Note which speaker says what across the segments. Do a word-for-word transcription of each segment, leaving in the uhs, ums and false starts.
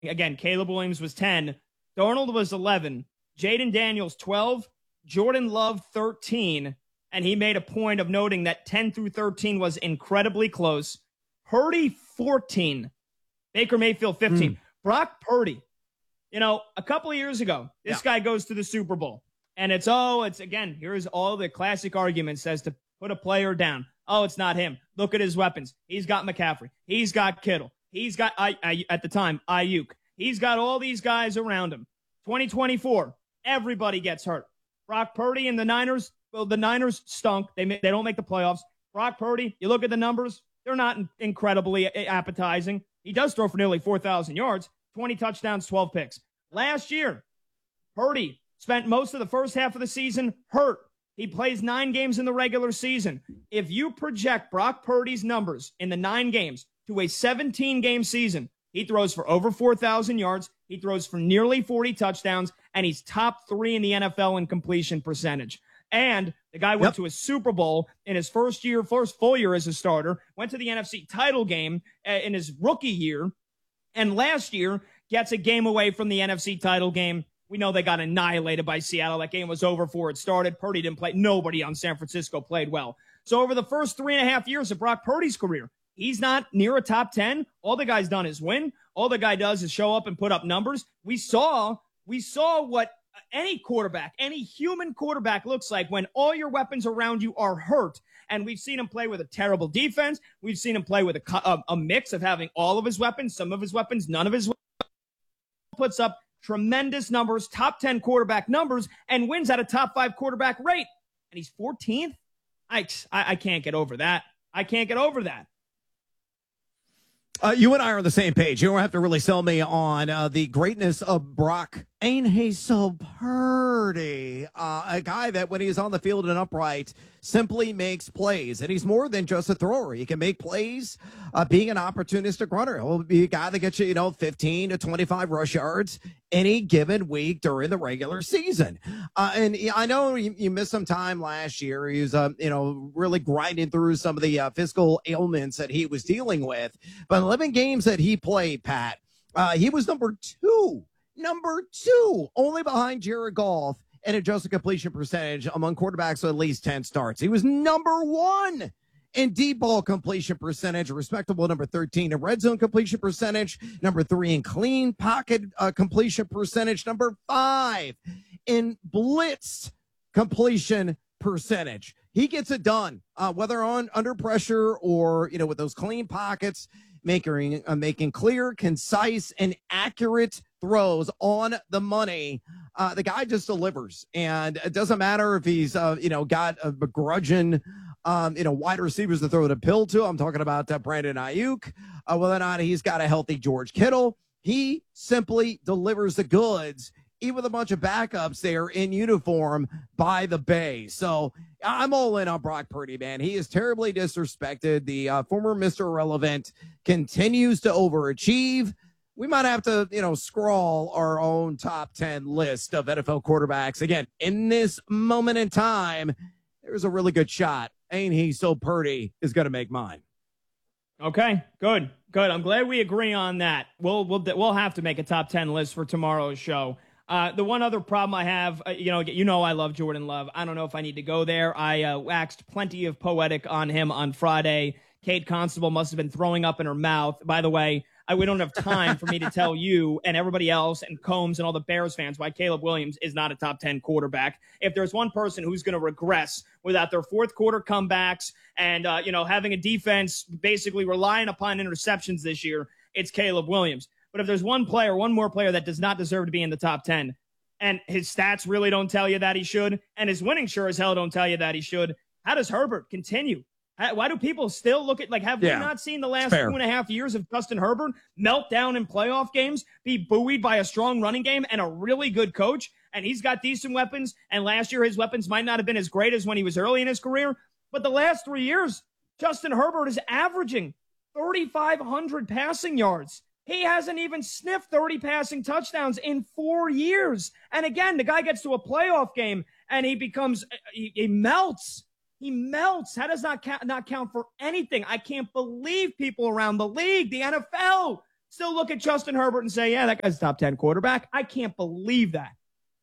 Speaker 1: Again, Caleb Williams was ten. Darnold was eleven. Jaden Daniels, twelve. Jordan Love, thirteen. And he made a point of noting that ten through thirteen was incredibly close. Purdy, fourteen. Baker Mayfield, fifteen. Mm. Brock Purdy, you know, a couple of years ago, this yeah. guy goes to the Super Bowl. And it's, oh, it's, again, here's all the classic arguments as to put a player down. Oh, it's not him. Look at his weapons. He's got McCaffrey. He's got Kittle. He's got, I, I, at the time, Ayuk. He's got all these guys around him. twenty twenty-four, everybody gets hurt. Brock Purdy and the Niners, well, the Niners stunk. They they don't make the playoffs. Brock Purdy, you look at the numbers, they're not incredibly appetizing. He does throw for nearly four thousand yards, twenty touchdowns, twelve picks. Last year, Purdy spent most of the first half of the season hurt. He plays nine games in the regular season. If you project Brock Purdy's numbers in the nine games to a seventeen-game season, he throws for over four thousand yards. He throws for nearly forty touchdowns, and he's top three in the N F L in completion percentage. And the guy went yep. to a Super Bowl in his first year, first full year as a starter, went to the N F C title game in his rookie year, and last year gets a game away from the N F C title game. We know they got annihilated by Seattle. That game was over before it started. Purdy didn't play. Nobody on San Francisco played well. So over the first three and a half years of Brock Purdy's career, he's not near a top ten. All the guy's done is win. All the guy does is show up and put up numbers. We saw, we saw what any quarterback, any human quarterback looks like when all your weapons around you are hurt. And we've seen him play with a terrible defense. We've seen him play with a, a, a mix of having all of his weapons, some of his weapons, none of his weapons. Puts up tremendous numbers, top ten quarterback numbers, and wins at a top five quarterback rate. And he's fourteenth? I, I, I can't get over that. I can't get over that.
Speaker 2: Uh, you and I are on the same page. You don't have to really sell me on uh, the greatness of Brock. Ain't he so purdy? Uh, a guy that when he's on the field and upright simply makes plays. And he's more than just a thrower. He can make plays uh, being an opportunistic runner. He'll be a guy that gets you, you know, fifteen to twenty-five rush yards any given week during the regular season. Uh, and I know you, you missed some time last year. He was, uh, you know, really grinding through some of the uh, physical ailments that he was dealing with. But eleven games that he played, Pat, uh, he was number two. Number two, only behind Jared Goff and adjusted completion percentage among quarterbacks with at least ten starts. He was number one in deep ball completion percentage, a respectable number thirteen in red zone completion percentage, number three in clean pocket uh, completion percentage, number five in blitz completion percentage. He gets it done, uh, whether on under pressure or, you know, with those clean pockets, making, uh, making clear, concise, and accurate throws on the money. Uh, the guy just delivers, and it doesn't matter if he's, uh, you know, got a begrudging, um, you know, wide receivers to throw the pill to. I'm talking about uh, Brandon Ayuk, uh, whether or not he's got a healthy George Kittle. He simply delivers the goods, even with a bunch of backups there in uniform by the Bay. So I'm all in on Brock Purdy, man. He is terribly disrespected. The uh, former Mister Irrelevant continues to overachieve. We might have to, you know, scrawl our own top ten list of N F L quarterbacks. Again, in this moment in time, there's a really good shot. Ain't he so Purdy is going to make mine.
Speaker 1: Okay, good, good. I'm glad we agree on that. We'll we'll we'll have to make a top ten list for tomorrow's show. Uh, the one other problem I have, uh, you know, you know, I love Jordan Love. I don't know if I need to go there. I uh, waxed plenty of poetic on him on Friday. Kate Constable must have been throwing up in her mouth. By the way, I, we don't have time for me to tell you and everybody else and Combs and all the Bears fans why Caleb Williams is not a top ten quarterback. If there's one person who's going to regress without their fourth quarter comebacks and, uh, you know, having a defense basically relying upon interceptions this year, it's Caleb Williams. But if there's one player, one more player that does not deserve to be in the top ten, and his stats really don't tell you that he should, and his winning sure as hell don't tell you that he should, how does Herbert continue? Why do people still look at, like, have yeah, we not seen the last two and a half years of Justin Herbert melt down in playoff games, be buoyed by a strong running game and a really good coach? And he's got decent weapons. And last year, his weapons might not have been as great as when he was early in his career. But the last three years, Justin Herbert is averaging thirty-five hundred passing yards. He hasn't even sniffed thirty passing touchdowns in four years. And again, the guy gets to a playoff game and he becomes, he, he melts. He melts. How does that count, not count for anything? I can't believe people around the league, the N F L, still look at Justin Herbert and say, yeah, that guy's a top ten quarterback. I can't believe that.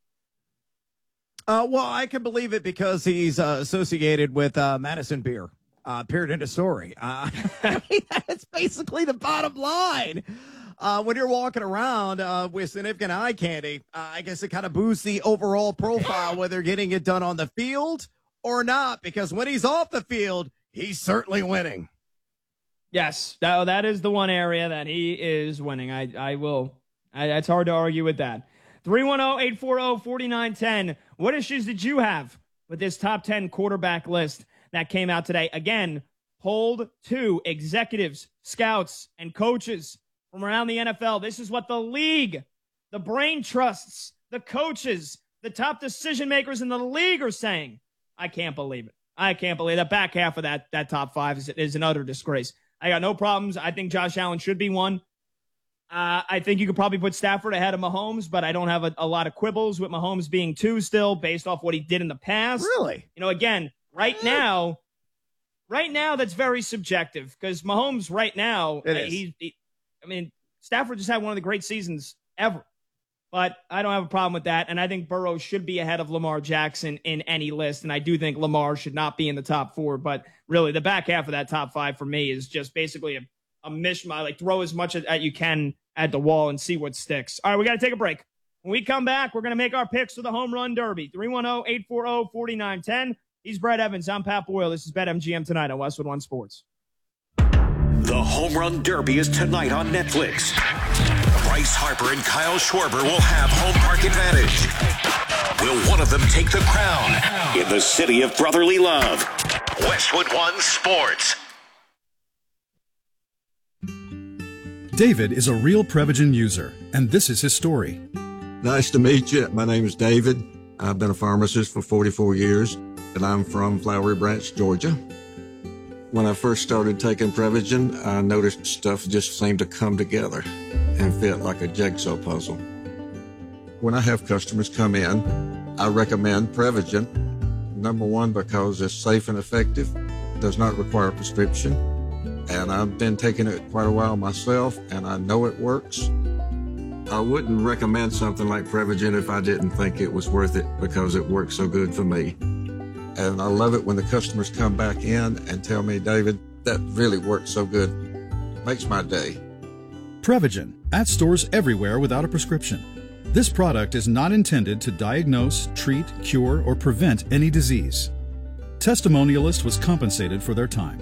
Speaker 2: Uh, well, I can believe it because he's uh, associated with uh, Madison Beer. Uh, period, end of story. Uh, I mean, that's basically the bottom line. Uh, when you're walking around uh, with significant eye candy, uh, I guess it kind of boosts the overall profile, whether getting it done on the field or not, because when he's off the field, he's certainly winning.
Speaker 1: Yes, that, that is the one area that he is winning. I, I will. I, it's hard to argue with that. three one zero, eight four zero, four nine one zero. What issues did you have with this top ten quarterback list that came out today? Again, polled two executives, scouts, and coaches from around the N F L. This is what the league, the brain trusts, the coaches, the top decision makers in the league are saying. I can't believe it. I can't believe that. Back half of that, that top five is, is an utter disgrace. I got no problems. I think Josh Allen should be one. Uh, I think you could probably put Stafford ahead of Mahomes, but I don't have a, a lot of quibbles with Mahomes being two still based off what he did in the past.
Speaker 2: Really?
Speaker 1: You know, again, right now, right now that's very subjective because Mahomes right now,
Speaker 2: it
Speaker 1: uh,
Speaker 2: is.
Speaker 1: He, he, I mean, Stafford just had one of the great seasons ever, but I don't have a problem with that. And I think Burrow should be ahead of Lamar Jackson in any list. And I do think Lamar should not be in the top four, but really the back half of that top five for me is just basically a a mishmash, like throw as much as you can at the wall and see what sticks. All right, we got to take a break. When we come back, we're going to make our picks for the Home Run Derby. three one zero, eight four zero, four nine one zero. He's Brett Evans. I'm Pat Boyle. This is BetMGM tonight on Westwood One Sports.
Speaker 3: The Home Run Derby is tonight on Netflix. Bryce Harper and Kyle Schwarber will have home park advantage. Will one of them take the crown in the city of brotherly love? Westwood One Sports.
Speaker 4: David is a real Prevagen user, and this is his story.
Speaker 5: Nice to meet you. My name is David. I've been a pharmacist for forty-four years, and I'm from Flowery Branch, Georgia. When I first started taking Prevagen, I noticed stuff just seemed to come together and fit like a jigsaw puzzle. When I have customers come in, I recommend Prevagen. Number one, because it's safe and effective, does not require a prescription. And I've been taking it quite a while myself, and I know it works. I wouldn't recommend something like Prevagen if I didn't think it was worth it because it works so good for me. And I love it when the customers come back in and tell me, David, that really works so good. Makes my day.
Speaker 4: Prevagen, at stores everywhere without a prescription. This product is not intended to diagnose, treat, cure, or prevent any disease. Testimonialist was compensated for their time.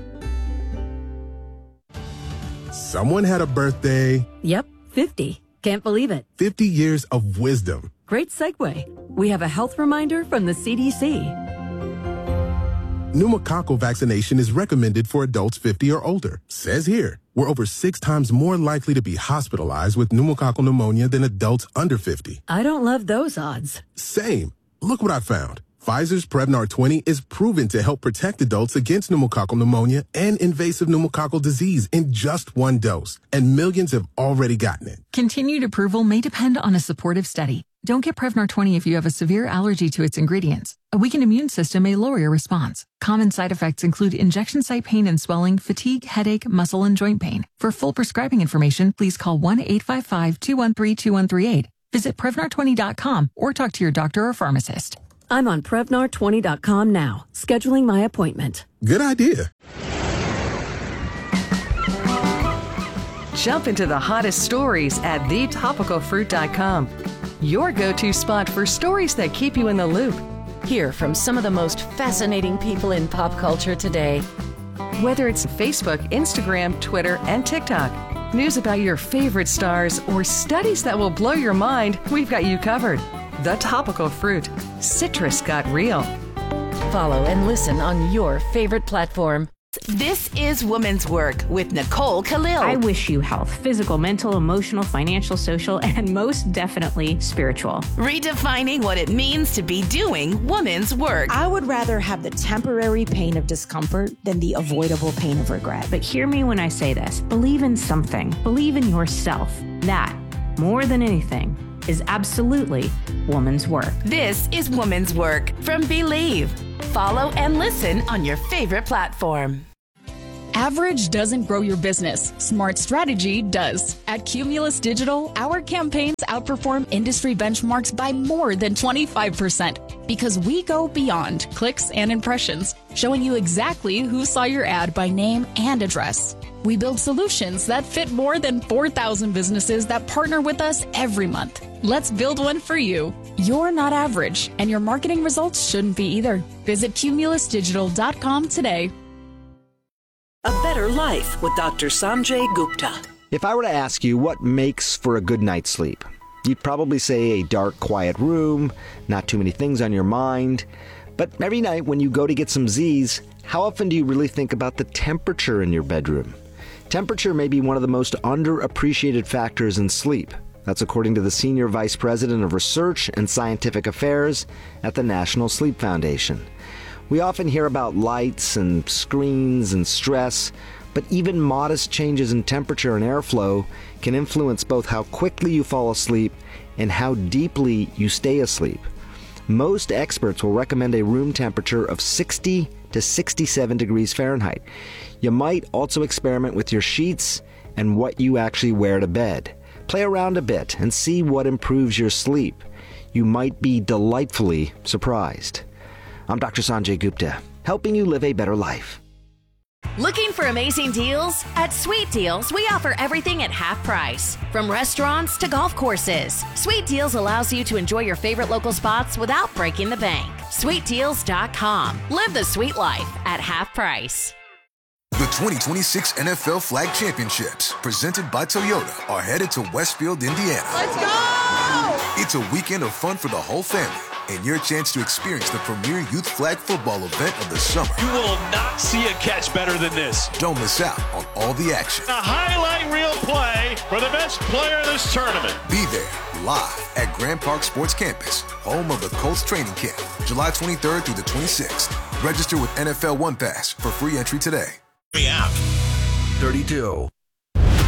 Speaker 6: Someone had a birthday.
Speaker 7: Yep, fifty. Can't believe it.
Speaker 6: fifty years of wisdom.
Speaker 7: Great segue. We have a health reminder from the C D C.
Speaker 6: Pneumococcal vaccination is recommended for adults fifty or older. Says here, we're over six times more likely to be hospitalized with pneumococcal pneumonia than adults under fifty.
Speaker 7: I don't love those odds.
Speaker 6: Same. Look what I found. Pfizer's Prevnar twenty is proven to help protect adults against pneumococcal pneumonia and invasive pneumococcal disease in just one dose, and millions have already gotten it.
Speaker 8: Continued approval may depend on a supportive study. Don't get Prevnar twenty if you have a severe allergy to its ingredients. A weakened immune system may lower your response. Common side effects include injection site pain and swelling, fatigue, headache, muscle, and joint pain. For full prescribing information, please call one eight five five, two one three, two one three eight. Visit Prevnar twenty dot com or talk to your doctor or pharmacist.
Speaker 7: I'm on Prevnar twenty dot com now, scheduling my appointment.
Speaker 6: Good idea.
Speaker 9: Jump into the hottest stories at the topical fruit dot com. Your go-to spot for stories that keep you in the loop.
Speaker 10: Hear from some of the most fascinating people in pop culture today.
Speaker 9: Whether it's Facebook, Instagram, Twitter, and TikTok, news about your favorite stars, or studies that will blow your mind, we've got you covered. The Topical Fruit. Citrus got real.
Speaker 10: Follow and listen on your favorite platform.
Speaker 11: This is Women's Work with Nicole Khalil.
Speaker 12: I wish you health, physical, mental, emotional, financial, social, and most definitely spiritual.
Speaker 11: Redefining what it means to be doing women's work.
Speaker 13: I would rather have the temporary pain of discomfort than the avoidable pain of regret.
Speaker 12: But hear me when I say this. Believe in something. Believe in yourself. That, more than anything, is absolutely woman's work.
Speaker 11: This is Woman's Work from Believe. Follow and listen on your favorite platform.
Speaker 14: Average doesn't grow your business. Smart strategy does. At Cumulus Digital, our campaigns outperform industry benchmarks by more than twenty-five percent because we go beyond clicks and impressions, showing you exactly who saw your ad by name and address. We build solutions that fit more than four thousand businesses that partner with us every month. Let's build one for you. You're not average, and your marketing results shouldn't be either. Visit cumulus digital dot com today.
Speaker 15: A Better Life with Doctor Sanjay Gupta.
Speaker 16: If I were to ask you what makes for a good night's sleep, you'd probably say a dark, quiet room, not too many things on your mind. But every night when you go to get some Z's, how often do you really think about the temperature in your bedroom? Temperature may be one of the most underappreciated factors in sleep. That's according to the Senior Vice President of Research and Scientific Affairs at the National Sleep Foundation. We often hear about lights and screens and stress, but even modest changes in temperature and airflow can influence both how quickly you fall asleep and how deeply you stay asleep. Most experts will recommend a room temperature of sixty to sixty-seven degrees Fahrenheit. You might also experiment with your sheets and what you actually wear to bed. Play around a bit and see what improves your sleep. You might be delightfully surprised. I'm Doctor Sanjay Gupta, helping you live a better life.
Speaker 10: Looking for amazing deals? At Sweet Deals, we offer everything at half price. From restaurants to golf courses, Sweet Deals allows you to enjoy your favorite local spots without breaking the bank. sweet deals dot com. Live the sweet life at half price.
Speaker 17: The twenty twenty-six N F L Flag Championships, presented by Toyota, are headed to Westfield, Indiana.
Speaker 18: Let's go!
Speaker 17: It's a weekend of fun for the whole family, and your chance to experience the premier youth flag football event of the summer.
Speaker 18: You will not see a catch better than this.
Speaker 17: Don't miss out on all the action.
Speaker 18: A highlight reel play for the best player in this tournament.
Speaker 17: Be there, live at Grand Park Sports Campus, home of the Colts training camp, July twenty-third through the twenty-sixth. Register with N F L One Pass for free entry today.
Speaker 3: App.
Speaker 17: thirty-two.